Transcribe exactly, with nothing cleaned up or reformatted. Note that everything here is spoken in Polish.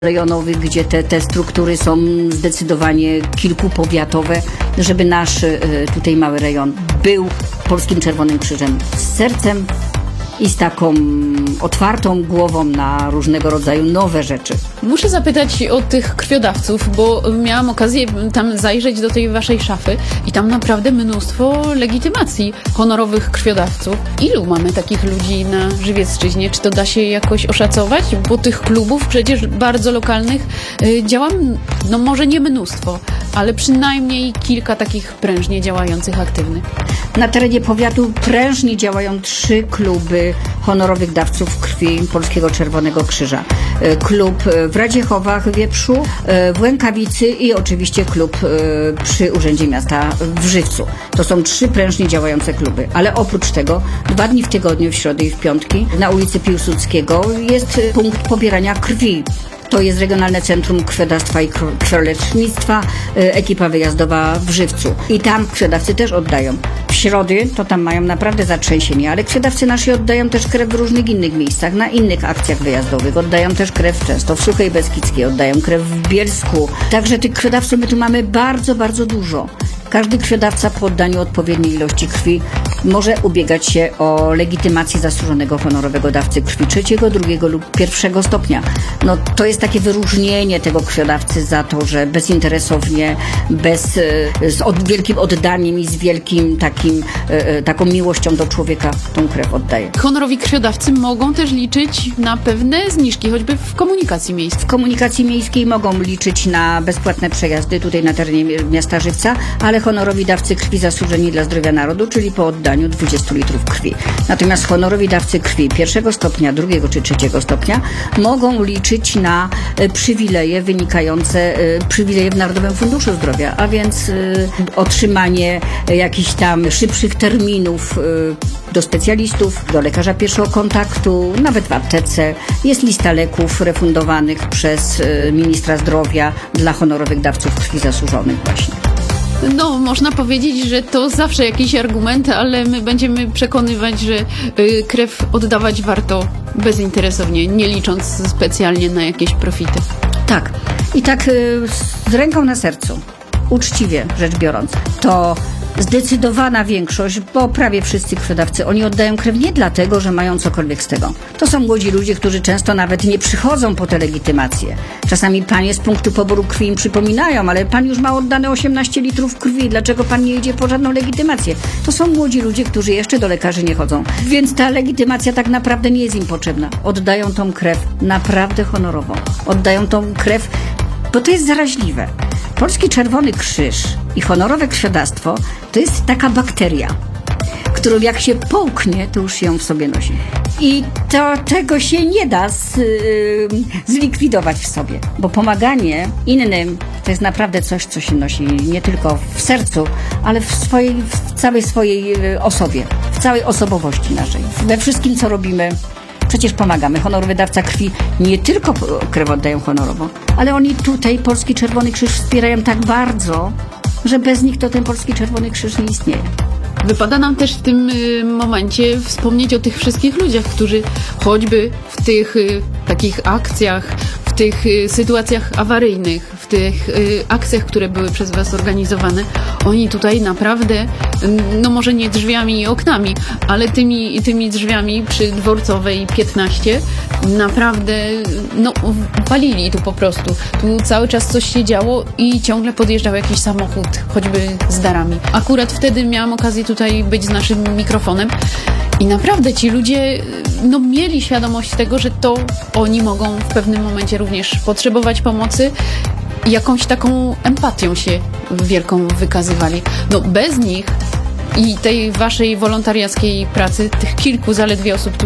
rejonowych, gdzie te, te struktury są zdecydowanie kilkupowiatowe, żeby nasz tutaj mały rejon był Polskim Czerwonym Krzyżem z sercem i z taką otwartą głową na różnego rodzaju nowe rzeczy. Muszę zapytać o tych krwiodawców, bo miałam okazję tam zajrzeć do tej waszej szafy i tam naprawdę mnóstwo legitymacji honorowych krwiodawców. Ilu mamy takich ludzi na Żywiecczyźnie? Czy to da się jakoś oszacować? Bo tych klubów przecież bardzo lokalnych y, działa, no może nie mnóstwo, ale przynajmniej kilka takich prężnie działających, aktywnych. Na terenie powiatu prężnie działają trzy kluby honorowych dawców krwi Polskiego Czerwonego Krzyża. Klub w Radziechowach, Wieprzu, w Łękawicy i oczywiście klub przy Urzędzie Miasta w Żywcu. To są trzy prężnie działające kluby, ale oprócz tego dwa dni w tygodniu, w środę i w piątki, na ulicy Piłsudskiego jest punkt pobierania krwi. To jest Regionalne Centrum Krwiodawstwa i Krwiolecznictwa, ekipa wyjazdowa w Żywcu. I tam krwiodawcy też oddają. W środy to tam mają naprawdę zatrzęsienie, ale krwiodawcy nasi oddają też krew w różnych innych miejscach, na innych akcjach wyjazdowych. Oddają też krew często w Suchej Beskidzkiej, oddają krew w Bielsku. Także tych krwiodawców my tu mamy bardzo, bardzo dużo. Każdy krwiodawca po oddaniu odpowiedniej ilości krwi może ubiegać się o legitymację zasłużonego honorowego dawcy krwi trzeciego, drugiego lub pierwszego stopnia. No to jest takie wyróżnienie tego krwiodawcy za to, że bezinteresownie, bez, z od, wielkim oddaniem i z wielkim takim, taką miłością do człowieka tą krew oddaje. Honorowi krwiodawcy mogą też liczyć na pewne zniżki, choćby w komunikacji miejskiej. W komunikacji miejskiej mogą liczyć na bezpłatne przejazdy tutaj na terenie miasta Żywca, ale honorowi dawcy krwi zasłużeni dla zdrowia narodu, czyli po oddaniu dwudziestu litrów krwi. Natomiast honorowi dawcy krwi pierwszego stopnia, drugiego czy trzeciego stopnia mogą liczyć na e, przywileje wynikające, e, przywileje w Narodowym Funduszu Zdrowia, a więc e, otrzymanie e, jakichś tam szybszych terminów e, do specjalistów, do lekarza pierwszego kontaktu, nawet w aptece. Jest lista leków refundowanych przez e, ministra zdrowia dla honorowych dawców krwi zasłużonych właśnie. No, można powiedzieć, że to zawsze jakiś argument, ale my będziemy przekonywać, że y, krew oddawać warto bezinteresownie, nie licząc specjalnie na jakieś profity. Tak. I tak y, z ręką na sercu, uczciwie rzecz biorąc, to zdecydowana większość, bo prawie wszyscy krwiodawcy, oni oddają krew nie dlatego, że mają cokolwiek z tego. To są młodzi ludzie, którzy często nawet nie przychodzą po te legitymacje. Czasami panie z punktu poboru krwi im przypominają, ale pan już ma oddane osiemnaście litrów krwi, dlaczego pan nie idzie po żadną legitymację? To są młodzi ludzie, którzy jeszcze do lekarzy nie chodzą. Więc ta legitymacja tak naprawdę nie jest im potrzebna. Oddają tą krew naprawdę honorowo. Oddają tą krew, bo to jest zaraźliwe. Polski Czerwony Krzyż i honorowe krwiodawstwo to jest taka bakteria, którą jak się połknie, to już ją w sobie nosi. I to tego się nie da z, yy, zlikwidować w sobie, bo pomaganie innym to jest naprawdę coś, co się nosi nie tylko w sercu, ale w, swojej, w całej swojej osobie, w całej osobowości naszej, we wszystkim, co robimy. Przecież pomagamy. Honorowy dawca krwi nie tylko krew oddają honorowo, ale oni tutaj Polski Czerwony Krzyż wspierają tak bardzo, że bez nich to ten Polski Czerwony Krzyż nie istnieje. Wypada nam też w tym y, momencie wspomnieć o tych wszystkich ludziach, którzy choćby w tych y, takich akcjach, w tych y, sytuacjach awaryjnych, w tych y, akcjach, które były przez was organizowane, oni tutaj naprawdę, y, no może nie drzwiami i oknami, ale tymi, tymi drzwiami przy Dworcowej piętnaście naprawdę no, walili tu po prostu. Tu cały czas coś się działo i ciągle podjeżdżał jakiś samochód, choćby z darami. Akurat wtedy miałam okazję tutaj być z naszym mikrofonem i naprawdę ci ludzie no, mieli świadomość tego, że to oni mogą w pewnym momencie również potrzebować pomocy i jakąś taką empatią się wielką wykazywali. No bez nich i tej waszej wolontariackiej pracy, tych kilku zaledwie osób